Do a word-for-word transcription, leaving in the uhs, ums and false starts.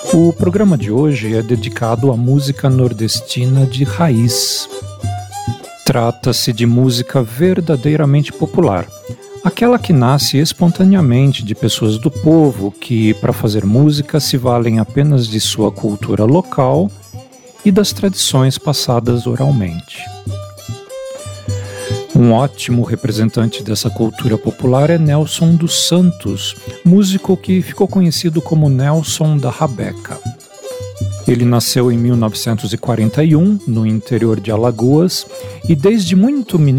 O programa de hoje é dedicado à música nordestina de raiz. Trata-se de música verdadeiramente popular, aquela que nasce espontaneamente de pessoas do povo que, para fazer música, se valem apenas de sua cultura local e das tradições passadas oralmente. Um ótimo representante dessa cultura popular é Nelson dos Santos, músico que ficou conhecido como Nelson da Rabeca. Ele nasceu em mil novecentos e quarenta e um, no interior de Alagoas, e desde muito